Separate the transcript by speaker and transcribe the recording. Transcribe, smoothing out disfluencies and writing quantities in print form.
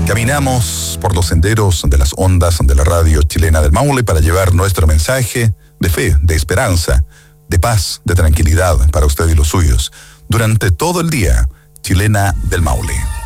Speaker 1: Caminamos por los senderos de las ondas de la radio chilena del Maule para llevar nuestro mensaje de fe, de esperanza, de paz, de tranquilidad para usted y los suyos. Durante todo el día, Chilena del Maule.